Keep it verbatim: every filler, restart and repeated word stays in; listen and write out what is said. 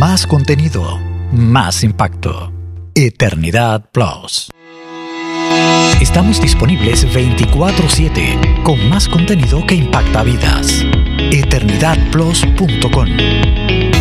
Más contenido, más impacto. Eternidad Plus. Estamos disponibles veinticuatro siete con más contenido que impacta vidas. eternidad plus punto com